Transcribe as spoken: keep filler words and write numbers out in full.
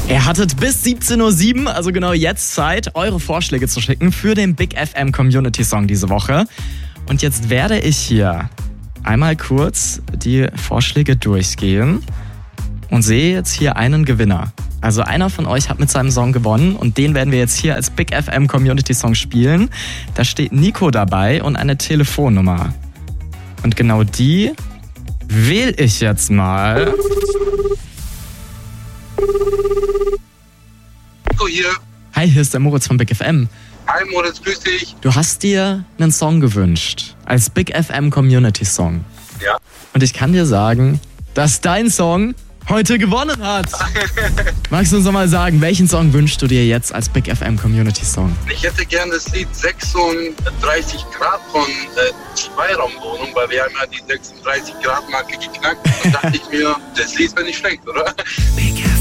Ihr hattet bis siebzehn Uhr sieben, also genau jetzt Zeit, eure Vorschläge zu schicken für den Big F M Community Song diese Woche. Und jetzt werde ich hier einmal kurz die Vorschläge durchgehen und sehe jetzt hier einen Gewinner. Also einer von euch hat mit seinem Song gewonnen und den werden wir jetzt hier als Big F M Community Song spielen. Da steht Nico dabei und eine Telefonnummer. Und genau die wähle ich jetzt mal. Nico hier. Hi, hier ist der Moritz von Big F M. Hi Moritz, grüß dich. Du hast dir einen Song gewünscht als Big F M Community Song. Ja. Und ich kann dir sagen, dass dein Song heute gewonnen hat. Magst du uns noch mal sagen, welchen Song wünschst du dir jetzt als Big F M Community Song? Ich hätte gern das Lied sechsunddreißig Grad von äh, Zweiraumwohnung, weil wir haben ja die sechsunddreißig Grad Marke geknackt. Und dachte ich mir, das Lied wäre nicht schlecht, oder? Big